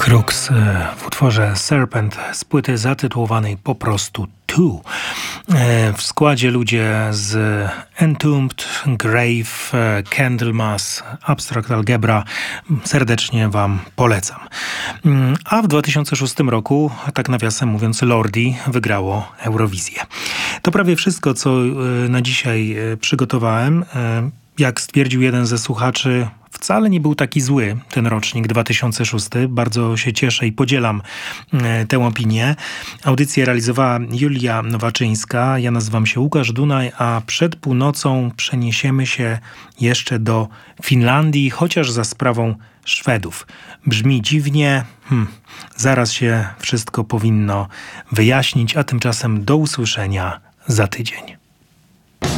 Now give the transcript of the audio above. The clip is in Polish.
Crux w utworze Serpent z płyty zatytułowanej po prostu Two. W składzie ludzie z Entombed, Grave, Candlemas, Abstract Algebra. Serdecznie Wam polecam. A w 2006 roku, tak nawiasem mówiąc, Lordi wygrało Eurowizję. To prawie wszystko, co na dzisiaj przygotowałem. Jak stwierdził jeden ze słuchaczy, wcale nie był taki zły ten rocznik 2006. Bardzo się cieszę i podzielam tę opinię. Audycję realizowała Julia Nowaczyńska. Ja nazywam się Łukasz Dunaj, a przed północą przeniesiemy się jeszcze do Finlandii, chociaż za sprawą Szwedów. Brzmi dziwnie, zaraz się wszystko powinno wyjaśnić, a tymczasem do usłyszenia za tydzień.